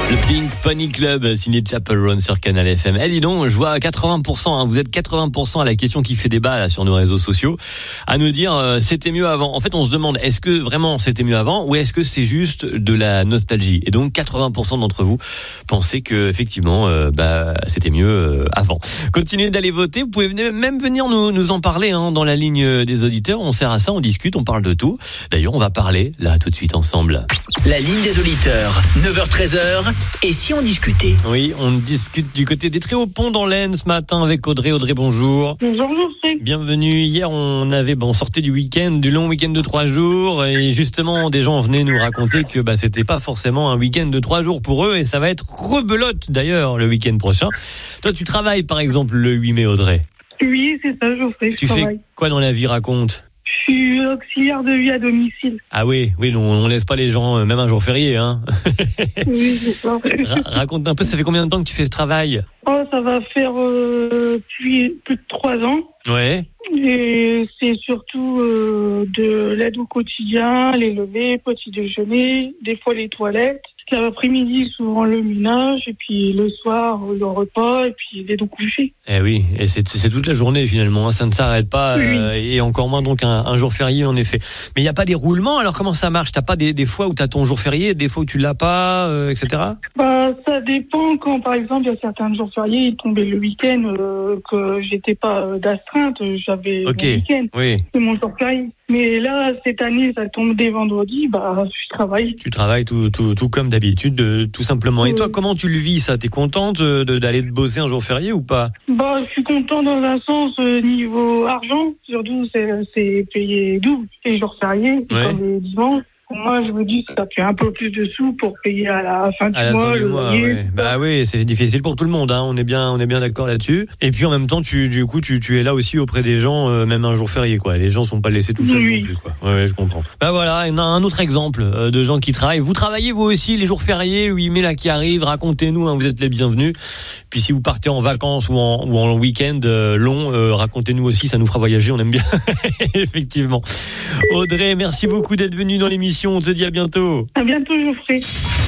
Le Pink Pony Club, signé Chaperone sur Canal FM. Eh, dis donc, je vois à 80%, vous êtes 80% à la question qui fait débat là sur nos réseaux sociaux, à nous dire c'était mieux avant. En fait, on se demande, est-ce que vraiment c'était mieux avant ou est-ce que c'est juste de la nostalgie? Et donc, 80% d'entre vous pensez que effectivement, c'était mieux avant. Continuez d'aller voter. Vous pouvez même venir nous en parler dans la ligne des auditeurs. On sert à ça, on discute, on parle de tout. D'ailleurs, on va parler là tout de suite ensemble. La ligne des auditeurs, 9h-13h. Et si on discutait? Oui, on discute du côté des Tréhauts-Ponts dans l'Aisne ce matin avec Audrey. Audrey, bonjour. Bonjour, Geoffrey. Bienvenue. Hier, on sortait du week-end, du long week-end de 3 jours. Et justement, des gens venaient nous raconter que c'était pas forcément un week-end de 3 jours pour eux. Et ça va être rebelote d'ailleurs le week-end prochain. Toi, tu travailles par exemple le 8 mai, Audrey? Oui, c'est ça, Geoffrey. Tu fais quoi dans la vie, raconte? Je suis auxiliaire de vie à domicile. Ah oui, on laisse pas les gens, même un jour férié, hein. Oui, c'est ça. Raconte un peu, ça fait combien de temps que tu fais ce travail? Ça va faire plus de 3 ans. Ouais. Et c'est surtout de l'aide au quotidien, les levées, petit déjeuner, des fois les toilettes. L'après-midi, souvent le ménage, et puis le soir, le repas, et puis les deux couchés. Eh oui, et c'est toute la journée finalement, ça ne s'arrête pas, oui. Et encore moins donc un jour férié en effet. Mais il n'y a pas des roulements, alors comment ça marche? T'as pas des fois où t'as ton jour férié, des fois où tu l'as pas, etc. Ça dépend quand, par exemple, il y a certains jours fériés, il tombait le week-end, que j'étais pas d'astreinte, j'avais mon week-end, oui. C'est mon jour férié. Mais là, cette année, ça tombe dès vendredi, je travaille. Tu travailles tout comme d'habitude, tout simplement. Et toi, comment tu le vis, ça? T'es contente d'aller te bosser un jour férié ou pas? Je suis content dans un sens, niveau argent, surtout, c'est payé double. Les jours fériés, c'est comme les dimanches. Pour moi, je me dis que ça fait un peu plus de sous pour payer à la fin du mois. Ouais. Oui, c'est difficile pour tout le monde, hein. On est bien d'accord là-dessus. Et puis en même temps, tu es là aussi auprès des gens, même un jour férié, quoi. Les gens sont pas laissés tout seuls non plus, quoi. Ouais, je comprends. Voilà, un autre exemple de gens qui travaillent. Vous travaillez vous aussi les jours fériés, 8 mai là qui arrive. Racontez-nous, vous êtes les bienvenus. Puis si vous partez en vacances ou en week-end long, racontez-nous aussi, ça nous fera voyager, on aime bien. Effectivement. Audrey, merci beaucoup d'être venue dans l'émission. On te dit à bientôt. À bientôt, Geoffrey.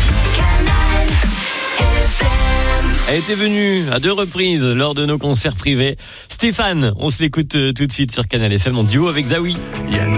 Elle était venue à 2 reprises lors de nos concerts privés. Stéphane, on se l'écoute tout de suite sur Canal FM en duo avec Zawi.